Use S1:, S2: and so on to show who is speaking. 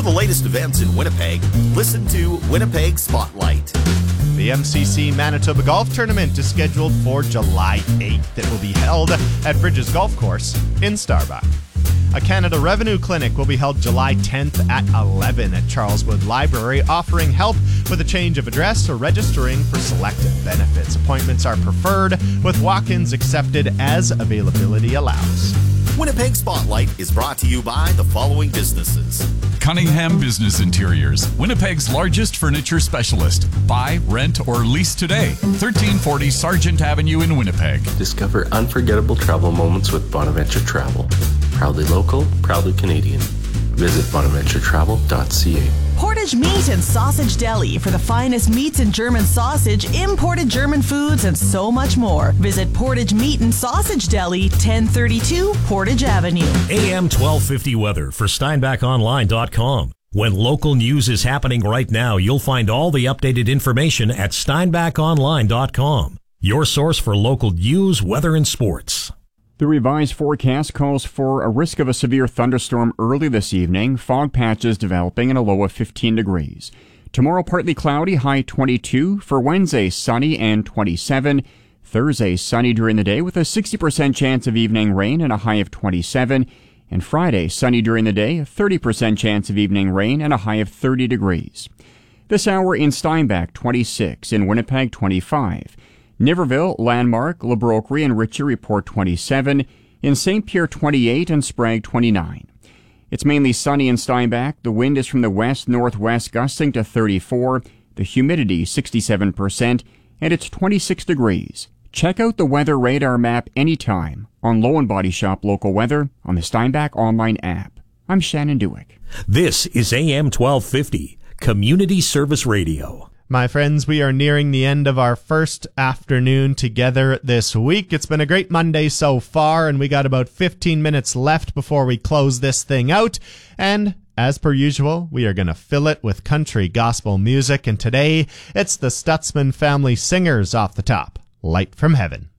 S1: For the latest events in Winnipeg, listen to Winnipeg Spotlight.
S2: The MCC Manitoba Golf Tournament is scheduled for July 8th. It will be held at Bridges Golf Course in Starbuck. A Canada Revenue Clinic will be held July 10th at 11 at Charleswood Library, offering help with a change of address or registering for select benefits. Appointments are preferred, with walk-ins accepted as availability allows.
S1: Winnipeg Spotlight is brought to you by the following businesses.
S3: Cunningham Business Interiors, Winnipeg's largest furniture specialist. Buy, rent, or lease today. 1340 Sargent Avenue in Winnipeg.
S4: Discover unforgettable travel moments with Bonaventure Travel. Proudly local, proudly Canadian. Visit bonaventuretravel.ca.
S5: Portage Meat and Sausage Deli for the finest meats and German sausage, imported German foods, and so much more. Visit Portage Meat and Sausage Deli, 1032 Portage Avenue.
S6: AM 1250 weather for SteinbachOnline.com. When local news is happening right now, you'll find all the updated information at SteinbachOnline.com. Your source for local news, weather, and sports.
S7: The revised forecast calls for a risk of a severe thunderstorm early this evening, fog patches developing and a low of 15 degrees. Tomorrow partly cloudy, high 22. For Wednesday, sunny and 27. Thursday, sunny during the day with a 60% chance of evening rain and a high of 27. And Friday, sunny during the day, a 30% chance of evening rain and a high of 30 degrees. This hour in Steinbach, 26. In Winnipeg, 25. Niverville, Landmark, Labroquerie, and Ritchie report 27. In St. Pierre, 28, and Sprague, 29. It's mainly sunny in Steinbach. The wind is from the west-northwest, gusting to 34. The humidity, 67%, and it's 26 degrees. Check out the weather radar map anytime on Low & Body Shop Local Weather on the Steinbach Online app. I'm Shannon Dewick.
S6: This is AM 1250, Community Service Radio.
S2: My friends, we are nearing the end of our first afternoon together this week. It's been a great Monday so far, and we got about 15 minutes left before we close this thing out. And as per usual, we are going to fill it with country gospel music, and today it's the Stutzman Family Singers off the top, Light from Heaven.